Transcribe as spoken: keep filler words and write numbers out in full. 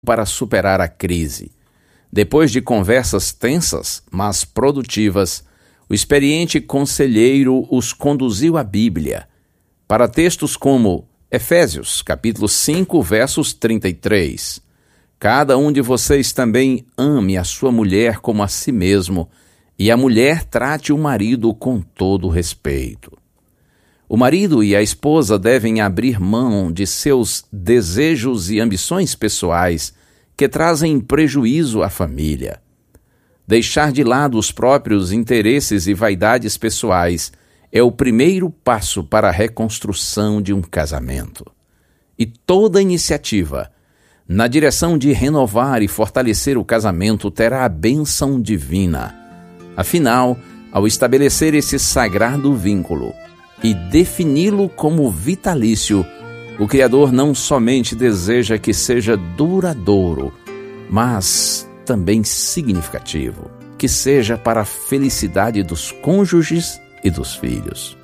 para superar a crise. Depois de conversas tensas, mas produtivas, o experiente conselheiro os conduziu à Bíblia, para textos como Efésios, capítulo cinco, versos trinta e três. Cada um de vocês também ame a sua mulher como a si mesmo, e a mulher trate o marido com todo respeito. O marido e a esposa devem abrir mão de seus desejos e ambições pessoais que trazem prejuízo à família. Deixar de lado os próprios interesses e vaidades pessoais é o primeiro passo para a reconstrução de um casamento. E toda iniciativa na direção de renovar e fortalecer o casamento terá a bênção divina. Afinal, ao estabelecer esse sagrado vínculo e defini-lo como vitalício, o Criador não somente deseja que seja duradouro, mas também significativo, que seja para a felicidade dos cônjuges e dos filhos.